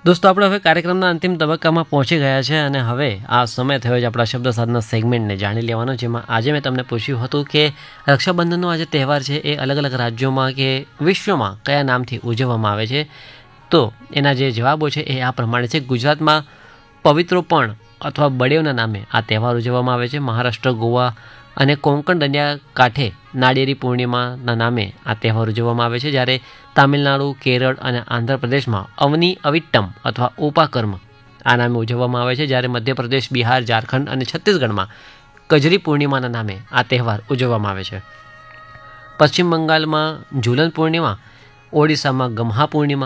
દોસ્તો, આપણે હવે કાર્યક્રમના અંતિમ તબક્કામાં પહોંચી ગયા છે અને હવે આ સમય થયો છે આપણા શબ્દ સાધના સેગમેન્ટને જાણી લેવાનો, જેમાં આજે મેં તમને પૂછ્યું હતું કે રક્ષાબંધનનો આજે તહેવાર છે એ અલગ અલગ રાજ્યોમાં કે વિશ્વમાં કયા નામથી ઉજવવામાં આવે છે. તો એના જે જવાબો છે એ આ પ્રમાણે છે. ગુજરાતમાં પવિત્રોપણ અથવા બળેવના નામે આ તહેવાર ઉજવવામાં આવે છે. મહારાષ્ટ્ર, ગોવા અને કોંકણ દરિયા કાંઠે નાળિયેરી પૂર્ણિમાના નામે આ તહેવાર ઉજવવામાં આવે છે. જ્યારે તામિલનાડુ, કેરળ અને આંધ્રપ્રદેશમાં અવની અવિટ્ટમ અથવા ઉપાકર્મ આ નામે ઉજવવામાં આવે છે. જ્યારે મધ્યપ્રદેશ, બિહાર, ઝારખંડ અને છત્તીસગઢમાં કજરી પૂર્ણિમાના નામે આ તહેવાર ઉજવવામાં આવે છે. પશ્ચિમ બંગાળમાં ઝૂલન પૂર્ણિમા, ઓડિશામાં ગમ્હા પૂર્ણિમા,